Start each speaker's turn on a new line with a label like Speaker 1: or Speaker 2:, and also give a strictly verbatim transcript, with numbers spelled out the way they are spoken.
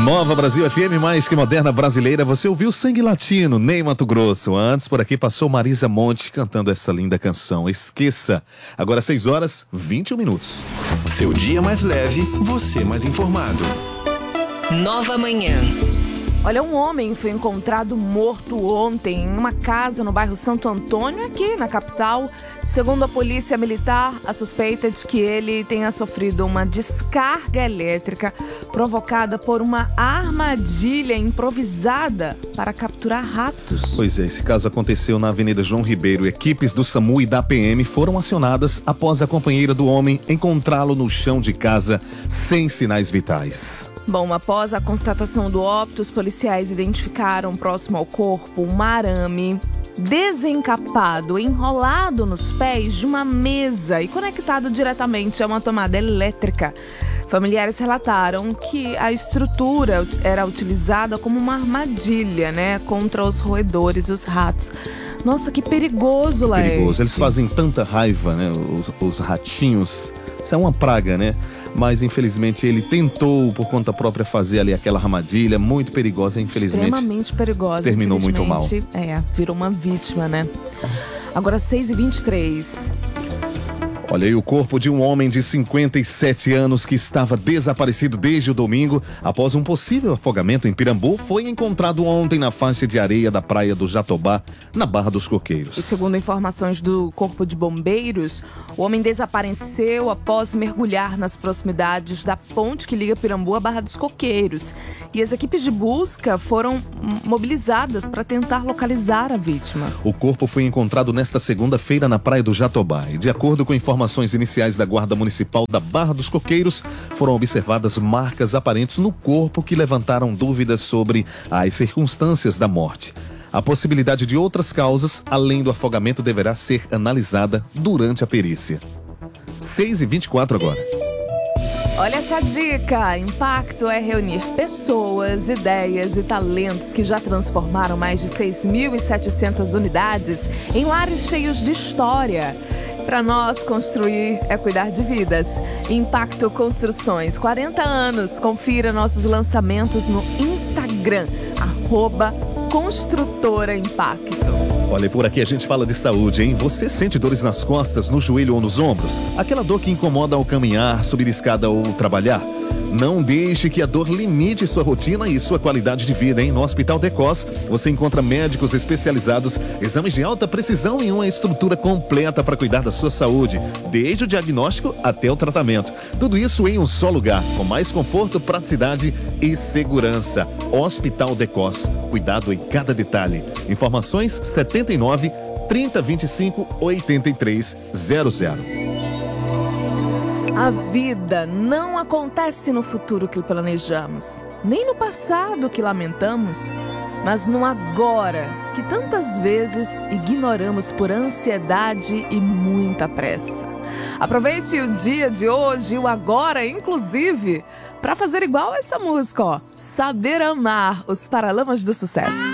Speaker 1: Nova Brasil F M, mais que moderna brasileira. Você ouviu Sangue Latino, Ney Matogrosso. Antes, por aqui passou Marisa Monte cantando essa linda canção, Esqueça. Agora seis horas, vinte e um minutos.
Speaker 2: Seu dia mais leve, você mais informado.
Speaker 3: Nova Manhã.
Speaker 4: Olha, um homem foi encontrado morto ontem em uma casa no bairro Santo Antônio, aqui na capital. Segundo a polícia militar, a suspeita é de que ele tenha sofrido uma descarga elétrica provocada por uma armadilha improvisada para capturar ratos.
Speaker 1: Pois é, esse caso aconteceu na Avenida João Ribeiro. Equipes do SAMU e da P M foram acionadas após a companheira do homem encontrá-lo no chão de casa sem sinais vitais.
Speaker 4: Bom, após a constatação do óbito, os policiais identificaram próximo ao corpo um arame desencapado, enrolado nos pés de uma mesa e conectado diretamente a uma tomada elétrica. Familiares relataram que a estrutura era utilizada como uma armadilha, né, contra os roedores e os ratos. Nossa, que perigoso, Laerte.
Speaker 1: Perigoso. Eles fazem tanta raiva, né, os, os ratinhos. Isso é uma praga, né? Mas infelizmente ele tentou por conta própria fazer ali aquela armadilha muito perigosa, infelizmente.
Speaker 4: Extremamente perigosa.
Speaker 1: Terminou muito mal.
Speaker 4: É, virou uma vítima, né? Agora seis e vinte e três.
Speaker 1: Olha aí, o corpo de um homem de cinquenta e sete anos que estava desaparecido desde o domingo após um possível afogamento em Pirambu foi encontrado ontem na faixa de areia da praia do Jatobá, na Barra dos Coqueiros.
Speaker 4: E segundo informações do Corpo de Bombeiros, o homem desapareceu após mergulhar nas proximidades da ponte que liga Pirambu à Barra dos Coqueiros. E as equipes de busca foram mobilizadas para tentar localizar a vítima.
Speaker 1: O corpo foi encontrado nesta segunda-feira na praia do Jatobá e, de acordo com informações Informações iniciais da Guarda Municipal da Barra dos Coqueiros, foram observadas marcas aparentes no corpo que levantaram dúvidas sobre as circunstâncias da morte. A possibilidade de outras causas, além do afogamento, deverá ser analisada durante a perícia. seis e vinte e quatro agora.
Speaker 4: Olha essa dica! Impacto é reunir pessoas, ideias e talentos que já transformaram mais de seis mil e setecentas unidades em lares cheios de história. Para nós, construir é cuidar de vidas. Impacto Construções, quarenta anos. Confira nossos lançamentos no Instagram, arroba Construtora Impacto.
Speaker 1: Olha, por aqui a gente fala de saúde, hein? Você sente dores nas costas, no joelho ou nos ombros? Aquela dor que incomoda ao caminhar, subir escada ou trabalhar? Não deixe que a dor limite sua rotina e sua qualidade de vida, hein? No Hospital Decos, você encontra médicos especializados, exames de alta precisão e uma estrutura completa para cuidar da sua saúde, desde o diagnóstico até o tratamento. Tudo isso em um só lugar, com mais conforto, praticidade e segurança. Hospital Decos, cuidado em cada detalhe. Informações setenta e nove, trinta, vinte e cinco, oitenta e três zero zero.
Speaker 4: A vida não acontece no futuro que planejamos, nem no passado que lamentamos, mas no agora que tantas vezes ignoramos por ansiedade e muita pressa. Aproveite o dia de hoje, o agora, inclusive, para fazer igual essa música, ó. Saber Amar, os Paralamas do Sucesso.